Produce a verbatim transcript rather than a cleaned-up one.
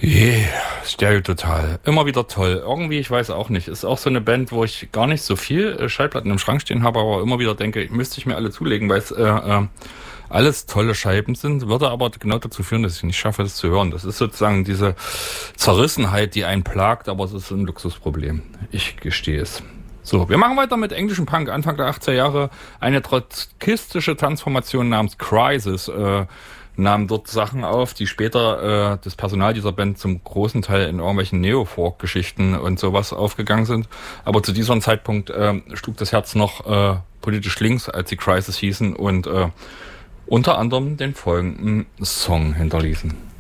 Yeah, Stereo Total. Immer wieder toll. Irgendwie, ich weiß auch nicht. Ist auch so eine Band, wo ich gar nicht so viel äh, Schallplatten im Schrank stehen habe, aber immer wieder denke, müsste ich mir alle zulegen, weil es äh, äh, alles tolle Scheiben sind, würde aber genau dazu führen, dass ich nicht schaffe, das zu hören. Das ist sozusagen diese Zerrissenheit, die einen plagt, aber es ist ein Luxusproblem. Ich gestehe es. So, wir machen weiter mit englischem Punk. Anfang der achtziger Jahre eine trotzkistische Transformation namens Crisis äh, nahm dort Sachen auf, die später äh, das Personal dieser Band zum großen Teil in irgendwelchen Neo-Folk-Geschichten und sowas aufgegangen sind. Aber zu diesem Zeitpunkt äh, schlug das Herz noch äh, politisch links, als die Crisis hießen und äh, unter anderem den folgenden Song hinterließen.